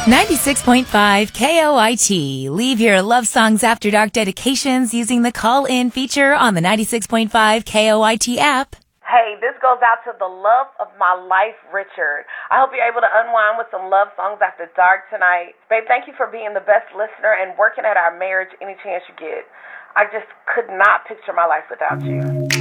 96.5 KOIT. Leave your love songs after dark dedications using the call-in feature on the 96.5 KOIT app. Hey, this goes out to the love of my life, Richard. I hope you're able to unwind with some love songs after dark tonight. Babe, thank you for being the best listener and working at our marriage any chance you get. I just could not picture my life without you.